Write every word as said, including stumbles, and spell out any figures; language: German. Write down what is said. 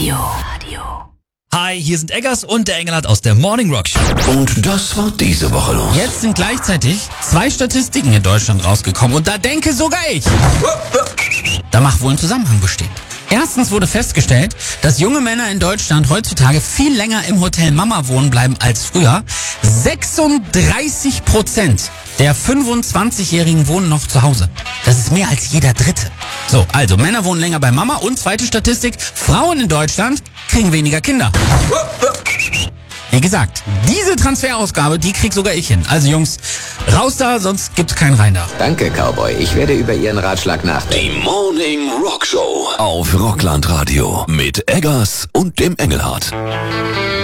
Radio. Hi, hier sind Eggers und der Engelhardt aus der Morning Rock Show. Und das war diese Woche los. Jetzt sind gleichzeitig zwei Statistiken in Deutschland rausgekommen und da denke sogar ich, da mag wohl ein Zusammenhang bestehen. Erstens wurde festgestellt, dass junge Männer in Deutschland heutzutage viel länger im Hotel Mama wohnen bleiben als früher. sechsunddreißig Prozent der fünfundzwanzigjährigen wohnen noch zu Hause. Das ist mehr als jeder Dritte. So, also Männer wohnen länger bei Mama und zweite Statistik, Frauen in Deutschland kriegen weniger Kinder. Wie gesagt, diese Transferausgabe, die krieg sogar ich hin. Also Jungs, raus da, sonst gibt's keinen rein da. Danke, Cowboy. Ich werde über Ihren Ratschlag nachdenken. Die Morning Rock Show auf Rockland Radio mit Eggers und dem Engelhardt.